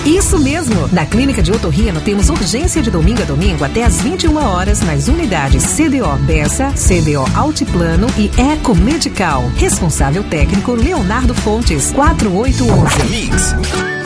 Isso mesmo! Na Clínica de Otorrino temos urgência de domingo a domingo até às 21 horas nas unidades CDO Bessa, CDO Altiplano e Eco Medical. Responsável técnico Leonardo Fontes, 4811. Mix.